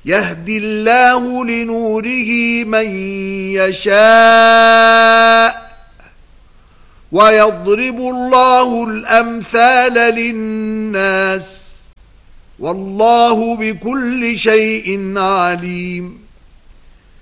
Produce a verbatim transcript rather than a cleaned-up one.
يهدي الله لنوره من يشاء ويضرب الله الأمثال للناس والله بكل شيء عليم.